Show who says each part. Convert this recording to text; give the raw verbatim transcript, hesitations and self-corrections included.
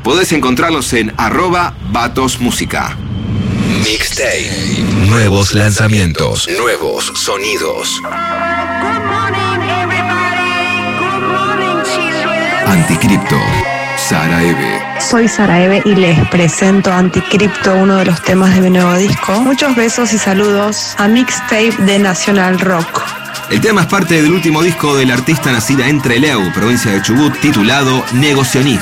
Speaker 1: Podés encontrarlos en arroba Batos Música. Mixtape.
Speaker 2: Nuevos lanzamientos.
Speaker 1: Nuevos sonidos. Anticripto. Sara Eve.
Speaker 3: Soy Sara Eve y les presento Anticripto, uno de los temas de mi nuevo disco. Muchos besos y saludos a Mixtape de Nacional Rock.
Speaker 1: El tema es parte del último disco del artista nacida en Trelew, provincia de Chubut, titulado Negocionista.